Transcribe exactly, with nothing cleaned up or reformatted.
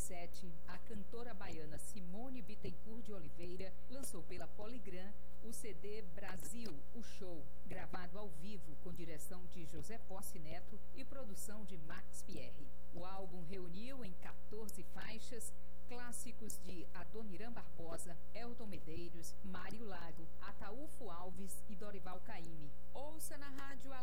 sete, a cantora baiana Simone Bittencourt de Oliveira lançou pela Polygram o C D Brasil, o Show, gravado ao vivo com direção de José Posse Neto e produção de Max Pierre. O álbum reuniu em quatorze faixas clássicos de Adoniran Barbosa, Elton Medeiros, Mário Lago, Ataúfo Alves e Dorival Caymmi. Ouça na rádio